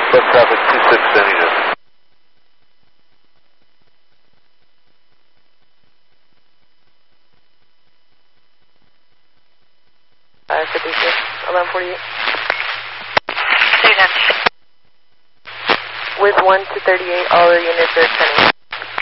West traffic 26 San Diego. 56, 1148. Students. With 1 to 38, all the units are 10.